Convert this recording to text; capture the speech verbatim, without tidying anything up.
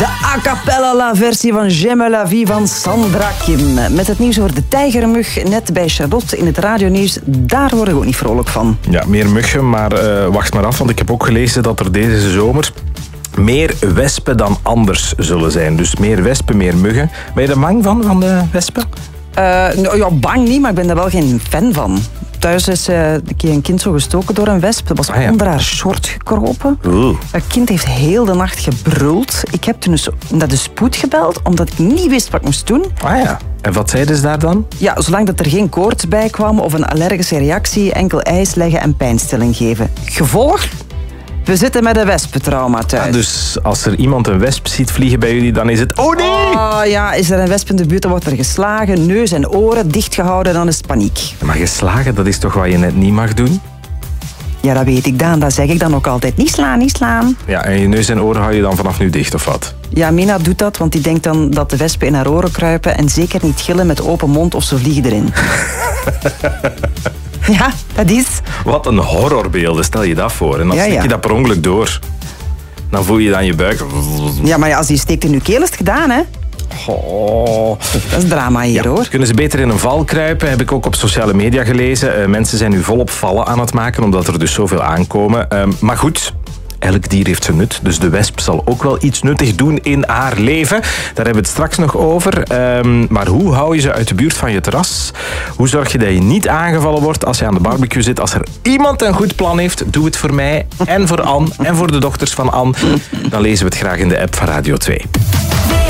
De a cappella versie van J'aime la vie van Sandra Kim. Met het nieuws over de tijgermug, net bij Charlotte in het radionieuws. Daar word ik ook niet vrolijk van. Ja, meer muggen, maar uh, wacht maar af, want ik heb ook gelezen dat er deze zomer meer wespen dan anders zullen zijn. Dus meer wespen, meer muggen. Ben je er bang van, van de wespen? Uh, nou, ja, bang niet, maar ik ben daar wel geen fan van. Thuis is uh, een keer een kind zo gestoken door een wesp. Dat was ah, ja. onder haar short gekropen. Oeh. Het kind heeft heel de nacht gebruld. Ik heb toen dus naar de spoed gebeld, omdat ik niet wist wat ik moest doen. Ah ja. En wat zeiden ze daar dan? Ja, zolang dat er geen koorts bij kwam of een allergische reactie, enkel ijs leggen en pijnstilling geven. Gevolg? We zitten met een wespentrauma thuis. Ah, dus als er iemand een wesp ziet vliegen bij jullie, dan is het... Oh nee! Oh ja, is er een wesp in de buurt, dan wordt er geslagen, neus en oren dichtgehouden, dan is het paniek. Maar geslagen, dat is toch wat je net niet mag doen? Ja, dat weet ik dan. Dat zeg ik dan ook altijd. Niet slaan, niet slaan. Ja, en je neus en oren hou je dan vanaf nu dicht, of wat? Ja, Mina doet dat, want die denkt dan dat de wespen in haar oren kruipen en zeker niet gillen met open mond of ze vliegen erin. Ja, dat is... Wat een horrorbeelden, stel je dat voor. En dan ja, stik je ja. dat per ongeluk door. Dan voel je dat aan je buik. Ja, maar ja, als die steekt in je keel is het gedaan, hè? Oh. Dat is drama hier, ja, hoor. Kunnen ze beter in een val kruipen, heb ik ook op sociale media gelezen. Uh, mensen zijn nu volop vallen aan het maken, omdat er dus zoveel aankomen. Uh, maar goed... Elk dier heeft zijn nut, dus de wesp zal ook wel iets nuttig doen in haar leven. Daar hebben we het straks nog over. Um, maar hoe hou je ze uit de buurt van je terras? Hoe zorg je dat je niet aangevallen wordt als je aan de barbecue zit? Als er iemand een goed plan heeft, doe het voor mij en voor Anne en voor de dochters van Anne. Dan lezen we het graag in de app van Radio twee.